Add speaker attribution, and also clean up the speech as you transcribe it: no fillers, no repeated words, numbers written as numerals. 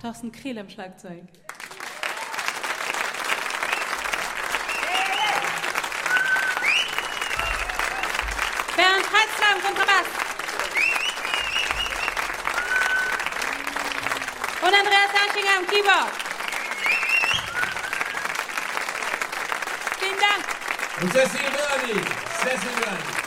Speaker 1: Thorsten Krehl am Schlagzeug. Bernd Heitzler am Kontrabass. Und Andreas Aschinger am Keyboard. Vielen Dank.
Speaker 2: Und Cecil Murray.